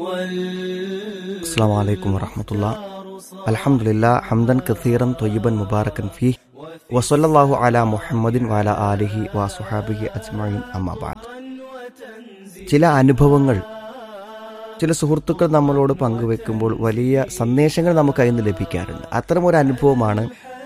അസ്സലാമു അലൈക്കും വറഹ്മത്തുള്ളാഹി. അൽഹംദുലില്ലാഹ് ഹംദൻ കസീറൻ ത്വയ്യിബൻ മുബാറകൻ ഫീഹി വസല്ലല്ലാഹു അലാ മുഹമ്മദിൻ വഅലാ ആലിഹി വസ്വഹാബിഹി അജ്മഈൻ അമ്മാ ബഅദ്. ചില അനുഭവങ്ങൾ ചില സുഹൃത്തുക്കൾ നമ്മളോട് പങ്കുവെക്കുമ്പോൾ വലിയ സന്ദേശങ്ങൾ നമുക്ക് അതിൽ നിന്ന് ലഭിക്കാറുണ്ട്. അത്തരമൊരു അനുഭവമാണ്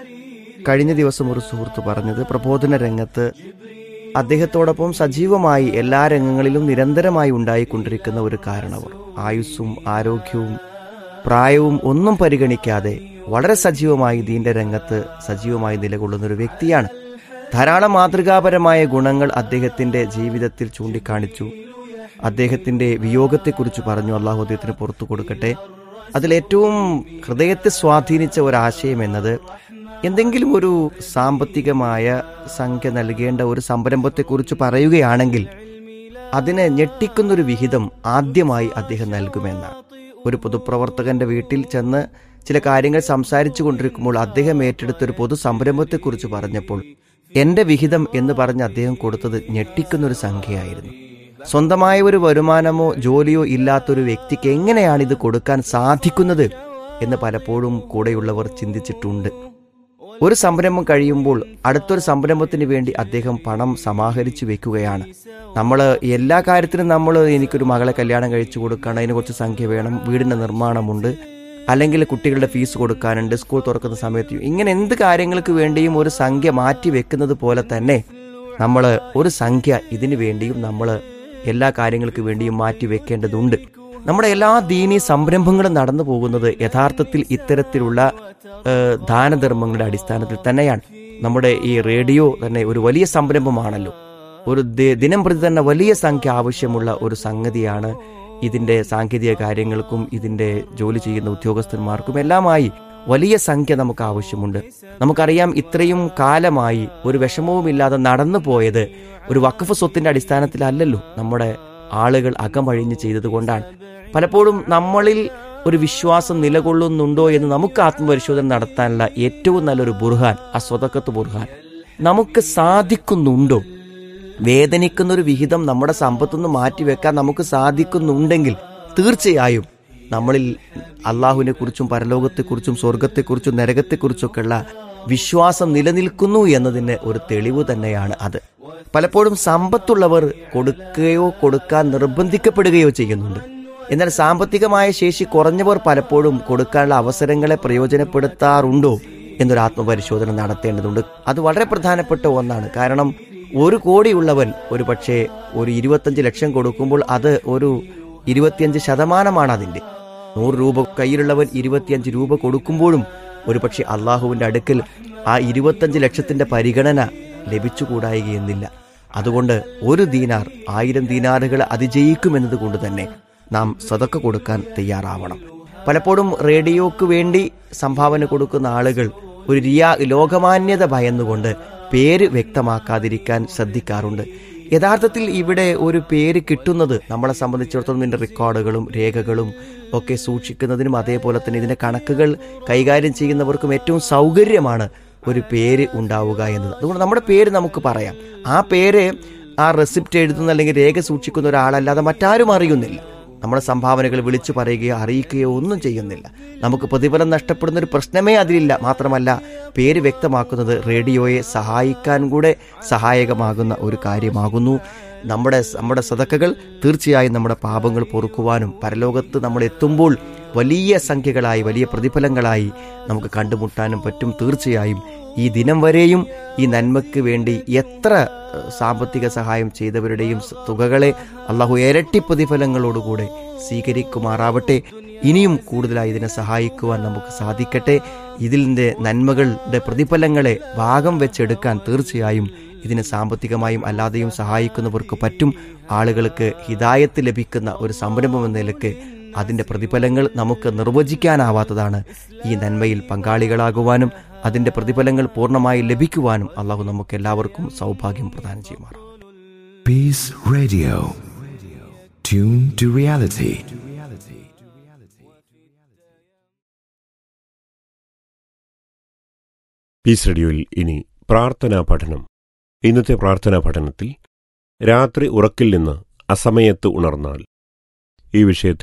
കഴിഞ്ഞ ദിവസം ഒരു സുഹൃത്ത് പറഞ്ഞത്. പ്രബോധന രംഗത്ത് അദ്ദേഹത്തോടൊപ്പം സജീവമായി എല്ലാ രംഗങ്ങളിലും നിരന്തരമായി ഉണ്ടായിക്കൊണ്ടിരിക്കുന്ന ഒരു കാരണവർ, ആയുസ്സും ആരോഗ്യവും പ്രായവും ഒന്നും പരിഗണിക്കാതെ വളരെ സജീവമായി ദീന്റെ രംഗത്ത് സജീവമായി നിലകൊള്ളുന്ന ഒരു വ്യക്തിയാണ്. ധാരാളം മാതൃകാപരമായ ഗുണങ്ങൾ അദ്ദേഹത്തിന്റെ ജീവിതത്തിൽ ചൂണ്ടിക്കാണിച്ചു. അദ്ദേഹത്തിന്റെ വിയോഗത്തെക്കുറിച്ച് പറഞ്ഞു. അള്ളാഹു അദ്ദേഹത്തിന് പുറത്തു കൊടുക്കട്ടെ. അതിലേറ്റവും ഹൃദയത്തെ സ്വാധീനിച്ച ഒരാശയം എന്നത്, എന്തെങ്കിലും ഒരു സാമ്പത്തികമായ സംഖ്യ നൽകേണ്ട ഒരു സംരംഭത്തെക്കുറിച്ച് പറയുകയാണെങ്കിൽ അതിനെ ഞെട്ടിക്കുന്നൊരു വിഹിതം ആദ്യമായി അദ്ദേഹം നൽകുമെന്നാണ്. ഒരു പൊതുപ്രവർത്തകന്റെ വീട്ടിൽ ചെന്ന് ചില കാര്യങ്ങൾ സംസാരിച്ചു കൊണ്ടിരിക്കുമ്പോൾ അദ്ദേഹം ഏറ്റെടുത്തൊരു പൊതു സംരംഭത്തെക്കുറിച്ച് പറഞ്ഞപ്പോൾ എന്റെ വിഹിതം എന്ന് പറഞ്ഞ് അദ്ദേഹം കൊടുത്തത് ഞെട്ടിക്കുന്നൊരു സംഖ്യയായിരുന്നു. സ്വന്തമായ ഒരു വരുമാനമോ ജോലിയോ ഇല്ലാത്തൊരു വ്യക്തിക്ക് എങ്ങനെയാണ് ഇത് കൊടുക്കാൻ സാധിക്കുന്നത് എന്ന് പലപ്പോഴും കൂടെയുള്ളവർ ചിന്തിച്ചിട്ടുണ്ട്. ഒരു സംരംഭം കഴിയുമ്പോൾ അടുത്തൊരു സംരംഭത്തിന് വേണ്ടി അദ്ദേഹം പണം സമാഹരിച്ചു വെക്കുകയാണ്. നമ്മൾ എല്ലാ കാര്യത്തിനും എനിക്കൊരു മകളെ കല്യാണം കഴിച്ചു കൊടുക്കണം, അതിന് കുറച്ച് സംഖ്യ വേണം, വീടിൻ്റെ നിർമ്മാണമുണ്ട്, അല്ലെങ്കിൽ കുട്ടികളുടെ ഫീസ് കൊടുക്കാനുണ്ട്, സ്കൂൾ തുറക്കുന്ന സമയത്ത്, ഇങ്ങനെ എന്ത് കാര്യങ്ങൾക്ക് വേണ്ടിയും ഒരു സംഖ്യ മാറ്റി വെക്കുന്നത് പോലെ തന്നെ നമ്മൾ ഒരു സംഖ്യ ഇതിനു വേണ്ടിയും നമ്മൾ എല്ലാ കാര്യങ്ങൾക്ക് വേണ്ടിയും മാറ്റി വെക്കേണ്ടതുണ്ട്. നമ്മുടെ എല്ലാ ദീനീ സംരംഭങ്ങളും നടന്നു പോകുന്നത് യഥാർത്ഥത്തിൽ ഇത്തരത്തിലുള്ള ദാനധർമ്മങ്ങളുടെ അടിസ്ഥാനത്തിൽ തന്നെയാണ്. നമ്മുടെ ഈ റേഡിയോ തന്നെ ഒരു വലിയ സംരംഭമാണല്ലോ. ഒരു ദിനം പ്രതി തന്നെ വലിയ സംഖ്യ ആവശ്യമുള്ള ഒരു സംഗതിയാണ്. ഇതിന്റെ സാങ്കേതിക കാര്യങ്ങൾക്കും ഇതിന്റെ ജോലി ചെയ്യുന്ന ഉദ്യോഗസ്ഥന്മാർക്കും എല്ലാമായി വലിയ സംഖ്യ നമുക്ക് ആവശ്യമുണ്ട്. നമുക്കറിയാം, ഇത്രയും കാലമായി ഒരു വിഷമവുമില്ലാതെ നടന്നു പോയത് ഒരു വഖഫ് സ്വത്തിന്റെ അടിസ്ഥാനത്തിലല്ലല്ലോ. നമ്മുടെ ആളുകൾ അകമഴിഞ്ഞ് ചെയ്തതുകൊണ്ടാണ്. പലപ്പോഴും നമ്മളിൽ ഒരു വിശ്വാസം നിലകൊള്ളുന്നുണ്ടോ എന്ന് നമുക്ക് ആത്മപരിശോധന നടത്താനുള്ള ഏറ്റവും നല്ലൊരു ബുർഹാൻ സ്വതക്കത്ത് ബുർഹാൻ. നമുക്ക് സാധിക്കുന്നുണ്ടോ? വേദനിക്കുന്ന ഒരു വിഹിതം നമ്മുടെ സമ്പത്തുനിന്ന് മാറ്റിവെക്കാൻ നമുക്ക് സാധിക്കുന്നുണ്ടെങ്കിൽ തീർച്ചയായും നമ്മളിൽ അള്ളാഹുവിനെ കുറിച്ചും പരലോകത്തെക്കുറിച്ചും സ്വർഗത്തെക്കുറിച്ചും നരകത്തെക്കുറിച്ചൊക്കെയുള്ള വിശ്വാസം നിലനിൽക്കുന്നു എന്നതിന് ഒരു തെളിവ് തന്നെയാണ് അത്. പലപ്പോഴും സമ്പത്തുള്ളവർ കൊടുക്കുകയോ കൊടുക്കാൻ നിർബന്ധിക്കപ്പെടുകയോ ചെയ്യുന്നുണ്ട്. എന്നാൽ സാമ്പത്തികമായ ശേഷി കുറഞ്ഞവർ പലപ്പോഴും കൊടുക്കാനുള്ള അവസരങ്ങളെ പ്രയോജനപ്പെടുത്താറുണ്ടോ എന്നൊരു ആത്മപരിശോധന നടത്തേണ്ടതുണ്ട്. അത് വളരെ പ്രധാനപ്പെട്ട ഒന്നാണ്. കാരണം 1 കോടിയുള്ളവൻ ഒരു പക്ഷേ ഒരു 25 ലക്ഷം കൊടുക്കുമ്പോൾ അത് ഒരു 25% അതിൻ്റെ. 100 രൂപ കയ്യിലുള്ളവൻ 25 രൂപ കൊടുക്കുമ്പോഴും ഒരു പക്ഷേ അള്ളാഹുവിൻ്റെ അടുക്കൽ ആ 25 ലക്ഷത്തിന്റെ പരിഗണന ലഭിച്ചുകൂടായികയെന്നില്ല. അതുകൊണ്ട് 1 ദീനാർ 1000 ദീനാറുകൾ അതിജയിക്കുമെന്നത് കൊണ്ട് തന്നെ നാം സദക്ക കൊടുക്കാൻ തയ്യാറാവണം. പലപ്പോഴും റേഡിയോക്ക് വേണ്ടി സംഭാവന കൊടുക്കുന്ന ആളുകൾ ഒരു ലോകമാന്യത ഭയന്നുകൊണ്ട് പേര് വ്യക്തമാക്കാതിരിക്കാൻ ശ്രദ്ധിക്കാറുണ്ട്. യഥാർത്ഥത്തിൽ ഇവിടെ ഒരു പേര് കിട്ടുന്നത് നമ്മളെ സംബന്ധിച്ചിടത്തോളം ഇതിൻ്റെ റെക്കോർഡുകളും രേഖകളും ഒക്കെ സൂക്ഷിക്കുന്നതിനും അതേപോലെ തന്നെ ഇതിൻ്റെ കണക്കുകൾ കൈകാര്യം ചെയ്യുന്നവർക്കും ഏറ്റവും സൗകര്യമാണ് ഒരു പേര് ഉണ്ടാവുക എന്നത്. അതുകൊണ്ട് നമ്മുടെ പേര് നമുക്ക് പറയാം. ആ പേര് ആ റെസിപ്റ്റ് എഴുതുന്ന അല്ലെങ്കിൽ രേഖ സൂക്ഷിക്കുന്ന ഒരാളല്ലാതെ മറ്റാരും അറിയുന്നില്ല. നമ്മുടെ സംഭാവനകൾ വിളിച്ചു പറയുകയോ അറിയിക്കുകയോ ഒന്നും ചെയ്യുന്നില്ല. നമുക്ക് പ്രതിഫലം നഷ്ടപ്പെടുന്ന ഒരു പ്രശ്നമേ അതിലില്ല. മാത്രമല്ല, പേര് വ്യക്തമാക്കുന്നത് റേഡിയോയെ സഹായിക്കാൻ കൂടെ സഹായകമാകുന്ന ഒരു കാര്യമാകുന്നു. നമ്മുടെ സദക്കകൾ തീർച്ചയായും നമ്മുടെ പാപങ്ങൾ പൊറുക്കുവാനും പരലോകത്ത് നമ്മൾ എത്തുമ്പോൾ വലിയ സംഖ്യകളായി വലിയ പ്രതിഫലങ്ങളായി നമുക്ക് കണ്ടുമുട്ടാനും പറ്റും. തീർച്ചയായും ഈ ദിനം വരെയും ഈ നന്മയ്ക്ക് വേണ്ടി എത്ര സാമ്പത്തിക സഹായം ചെയ്തവരുടെയും തുകകളെ അള്ളാഹു ഇരട്ടി പ്രതിഫലങ്ങളോടുകൂടെ സ്വീകരിക്കുമാറാവട്ടെ. ഇനിയും കൂടുതലായി ഇതിനെ സഹായിക്കുവാൻ നമുക്ക് സാധിക്കട്ടെ. ഇതിൻ്റെ നന്മകളുടെ പ്രതിഫലങ്ങളെ ഭാഗം വെച്ചെടുക്കാൻ തീർച്ചയായും ഇതിനെ സാമ്പത്തികമായും അല്ലാതെയും സഹായിക്കുന്നവർക്ക് പറ്റും. ആളുകൾക്ക് ഹിദായത്ത് ലഭിക്കുന്ന ഒരു സംരംഭം എന്ന നിലയ്ക്ക് അതിൻ്റെ പ്രതിഫലങ്ങൾ നമുക്ക് നിർവചിക്കാനാവാത്തതാണ്. ഈ നന്മയിൽ പങ്കാളികളാകുവാനും അതിൻ്റെ പ്രതിഫലങ്ങൾ പൂർണ്ണമായി ലഭിക്കുവാനും അള്ളാഹു നമുക്ക് എല്ലാവർക്കും സൗഭാഗ്യം പ്രദാനം ചെയ്യുമാറാം. Peace Radio. Tune to reality. Piece റേഡിയോയിൽ ഇനി പ്രാർത്ഥനാ പഠനം. ഇന്നത്തെ പ്രാർത്ഥനാ പഠനത്തിൽ രാത്രി ഉറക്കിൽ നിന്ന് അസമയത്ത് ഉണർന്നാൽ, ഈ വിഷയത്തിൽ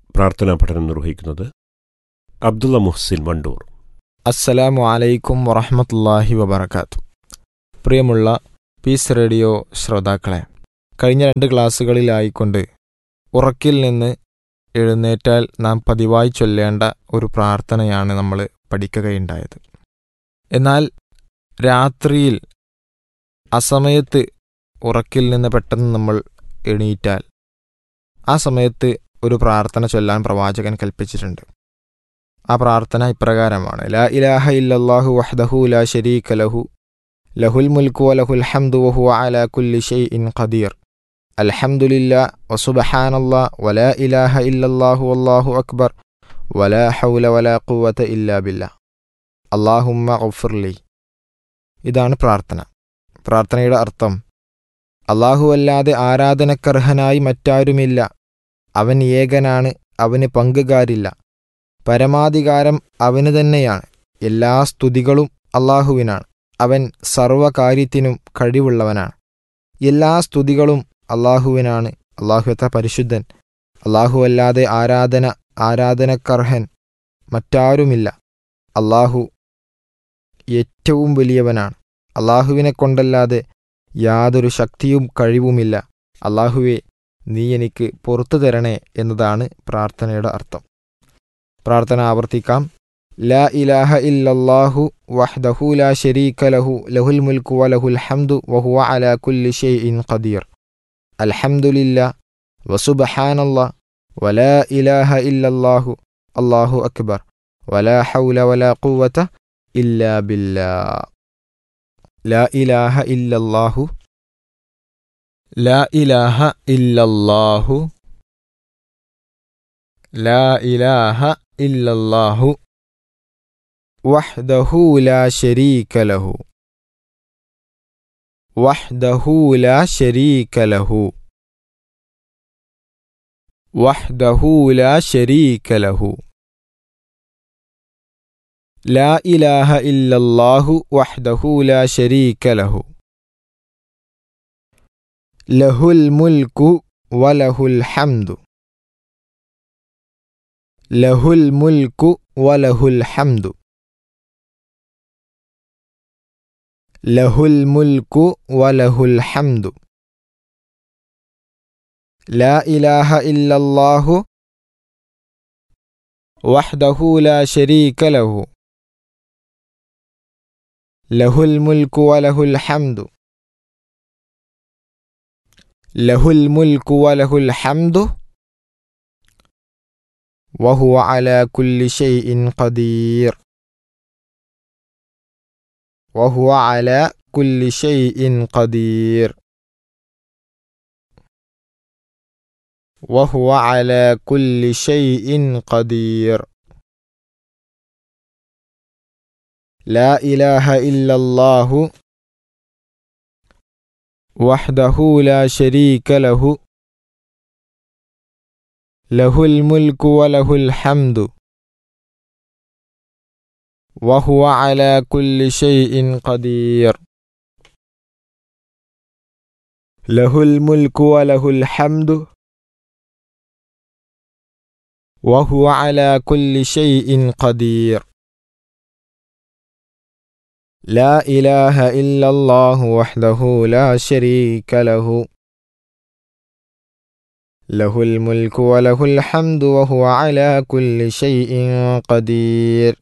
പ്രാർത്ഥനാ പഠനം നിർവഹിക്കുന്നത് അബ്ദുള്ള മുഹ്സിൻ വണ്ടൂർ. അസ്സലാമു അലൈക്കും വറഹ്മത്തുള്ളാഹി വബറകാതുഹു. പ്രിയമുള്ള പീസ് റേഡിയോ ശ്രോതാക്കളെ, കഴിഞ്ഞ 2 ക്ലാസ്സുകളിലായിക്കൊണ്ട് ഉറക്കിൽ നിന്ന് എഴുന്നേറ്റാൽ നാം പതിവായി ചൊല്ലേണ്ട ഒരു പ്രാർത്ഥനയാണ് നമ്മൾ പഠിക്കുകയുണ്ടായത്. എന്നാൽ രാത്രിയിൽ അസമയത്ത് ഉറക്കിൽ നിന്ന് പെട്ടെന്ന് നമ്മൾ എണീറ്റാൽ ആ സമയത്ത് ഒരു പ്രാർത്ഥന ചൊല്ലാൻ പ്രവാചകൻ കൽപ്പിച്ചിട്ടുണ്ട്. ആ പ്രാർത്ഥന ഇപ്രകാരമാണ്: ലാ ഇലാഹ ഇല്ലല്ലാഹു വഹ്ദഹു ലാ ശരീക ലഹു ലഹുൽ മുൽക്കു വലഹുൽ ഹംദു വഹുവ അലാ കുല്ലി ഷൈഇൻ ഖദീർ അൽഹംദുലില്ലാഹ് വസുബ്ഹാനല്ലാഹ് വലാ ഇലാഹ ഇല്ലല്ലാഹു വല്ലാഹു അക്ബർ വലാ ഹൗല വലാ ഖുവത ഇല്ലാ ബില്ലാഹ് അല്ലാഹുമ്മ ഗഫിർലി. ഇതാണ് പ്രാർത്ഥന. പ്രാർത്ഥനയുടെ അർത്ഥം: അല്ലാഹു അല്ലാതെ ആരാധനക്കർഹനായി മറ്റാരുമില്ല, അവൻ ഏകനാണ്, അവന് പങ്കുകാരില്ല, പരമാധികാരം അവന് തന്നെയാണ്, എല്ലാ സ്തുതികളും അല്ലാഹുവിനാണ്, അവൻ സർവകാര്യത്തിനും കഴിവുള്ളവനാണ്, എല്ലാ സ്തുതികളും അല്ലാഹുവിനാണ്, അല്ലാഹു എത്ര പരിശുദ്ധൻ, അല്ലാഹു അല്ലാതെ ആരാധനക്കർഹൻ മറ്റാരുമില്ല, അല്ലാഹു ഏറ്റവും വലിയവനാണ്, അല്ലാഹുവിനെ കൊണ്ടല്ലാതെ യാതൊരു ശക്തിയും കഴിവുമില്ല, അല്ലാഹുവേ നീ എനിക്ക് പുറത്തു തരണേ എന്നതാണ് പ്രാർത്ഥനയുടെ അർത്ഥം. പ്രാർത്ഥന ആവർത്തിക്കാം: ലാ ഇലാഹ ഇല്ലല്ലാഹു വഹ്ദഹു ലാ ശരീക ലഹു ലഹുൽ മുൽക്കു വലഹുൽ ഹംദു വഹുവ അലാ കുല്ലി ഷൈഇൻ ഖദീർ അൽഹംദുലില്ലാഹ് വസുബ്ഹാനല്ലാഹ് വലാ ഇലാഹ ഇല്ലല്ലാഹു അല്ലാഹു അക്ബർ വലാ ഹൗല വലാ ഖുവത ഇല്ലാ ബില്ലാഹ്. ലാ ഇലാഹ ഇല്ലല്ലാഹു ലാ ഇലാഹ ഇല്ലല്ലാഹു ലാ ഇലാഹ ഇല്ലല്ലാഹു വഹ്ദഹു ലാ ശരീക ലഹു വഹ്ദഹു ലാ ശരീക ലഹു വഹ്ദഹു ലാ ശരീക ലഹു ലാ ഇലാഹ ഇല്ലല്ലാഹു വഹ്ദഹു ലാ ശരീക ലഹു ലഹുൽ മുൽക്കു വലഹുൽ ഹംദു ലഹുൽ മുൽക്കു വലഹുൽ ഹംദു ലഹുൽ മുൽക്കു വലഹുൽ ഹംദു ലാ ഇലാഹ ഇല്ലല്ലാഹു വഹ്ദഹു ലാ ശരീക ലഹു ലഹുൽ മുൽക്കു വലഹുൽ ഹംദു ലഹുൽ മുൽക്കു വലഹുൽ ഹംദു വഹുവ അലാ കുല്ലി ഷൈഇൻ ഖദീർ വഹുവ അലാ കുല്ലി ഷൈഇൻ ഖദീർ വഹുവ അലാ കുല്ലി ഷൈഇൻ ഖദീർ ലാ ഇലാഹ ഇല്ലല്ലാഹു വഹ്ദഹു ലാ ശരീക ലഹു ലഹുൽ മുൽക്കു വലഹുൽ ഹംദു വഹുവ അലാ കുല്ലി ഷൈഇൻ ഖദീർ ലഹുൽ മുൽക്കു വലഹുൽ ഹംദു വഹുവ അലാ കുല്ലി ഷൈഇൻ ഖദീർ لا إله إلا الله وحده لا شريك له له الملك وله الحمد وهو على كل شيء قدير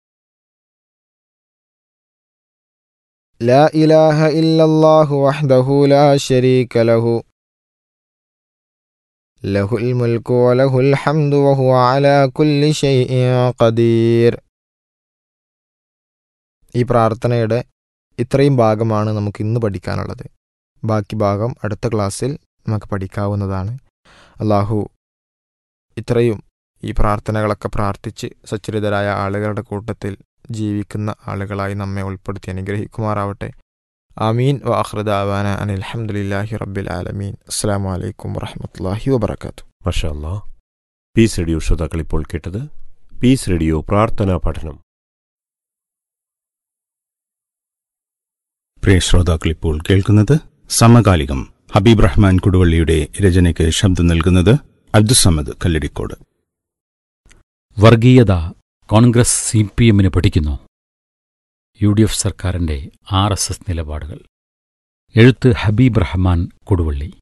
لا إله إلا الله وحده لا شريك له له الملك وله الحمد وهو على كل شيء قدير. ഈ പ്രാർത്ഥനയുടെ ഇത്രയും ഭാഗമാണ് നമുക്ക് ഇന്ന് പഠിക്കാനുള്ളത്. ബാക്കി ഭാഗം അടുത്ത ക്ലാസ്സിൽ നമുക്ക് പഠിക്കാവുന്നതാണ്. അല്ലാഹു ഇത്രയും ഈ പ്രാർത്ഥനകളൊക്കെ പ്രാർത്ഥിച്ച് സച്ചരിതരായ ആളുകളുടെ കൂട്ടത്തിൽ ജീവിക്കുന്ന ആളുകളായി നമ്മെ ഉൾപ്പെടുത്തി അനുഗ്രഹിക്കുമാറാവട്ടെ. ആമീൻ. വ ആഖിറു ദഅവാന അനിൽ ഹംദുലില്ലാഹി റബ്ബിൽ ആലമീൻ. അസ്സലാമു അലൈക്കും വറഹ്മത്തുള്ളാഹി വബറകാതുഹു. മാഷാ അല്ലാഹ്. പീസ് റേഡിയോ ശ്രോതാക്കൾ ഇപ്പോൾ കേട്ടത് പീസ് റേഡിയോ പ്രാർത്ഥനാ പഠനം. പ്രിയ ശ്രോതാക്കൾ ഇപ്പോൾ കേൾക്കുന്നത് സമകാലികം. ഹബീബ് റഹ്മാൻ കുടുവള്ളിയുടെ രചനയ്ക്ക് ശബ്ദം നൽകുന്നത് അബ്ദുസമദ് കല്ലടിക്കോട്. വർഗീയത കോൺഗ്രസ് CPM-ന് പഠിക്കുന്നു. UDF സർക്കാരിന്റെ RSS നിലപാടുകൾ. എഴുത്ത് ഹബീബ് റഹ്മാൻ കൊടുവള്ളി.